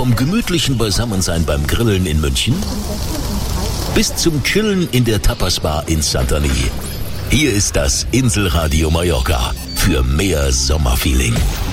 Vom gemütlichen Beisammensein beim Grillen in München bis zum Chillen in der Tapas-Bar in Santani. Hier ist das Inselradio Mallorca für mehr Sommerfeeling.